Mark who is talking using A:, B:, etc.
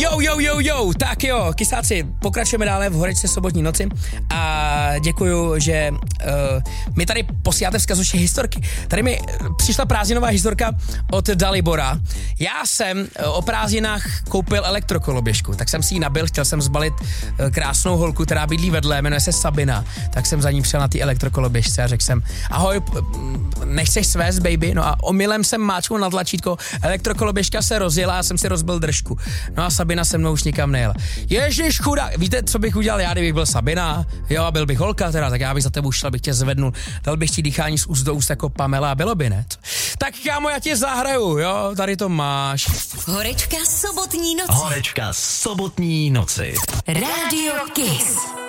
A: Jo, tak jo, kysáci, pokračujeme dále v Horečce sobotní noci a děkuju, že mi tady posíláte vzkaz vaše historky. Tady mi přišla prázdninová historka od Dalibora. Já jsem o prázdninách koupil elektrokoloběžku, tak jsem si ji nabil, chtěl jsem zbalit krásnou holku, která bydlí vedle, jmenuje se Sabina, tak jsem za ní přijel na té elektrokoloběžce a řekl jsem, ahoj, nechceš svést, baby? No a omylem jsem máčknul na tlačítko, elektrokoloběžka se rozjela a jsem si rozbil držku. No a Sabina se mnou už nikam nejela. Ježiš chudák, víte, co bych udělal já, kdybych byl Sabina? Jo, a byl bych holka teda, tak já bych za tebou šel, bych tě zvednul, dal bych ti dýchání z úst do úst jako Pamela a bylo by, ne? Tak kámo, já tě zahraju, jo, tady to máš.
B: Horečka sobotní noci.
C: Horečka sobotní noci.
B: Radio Kiss.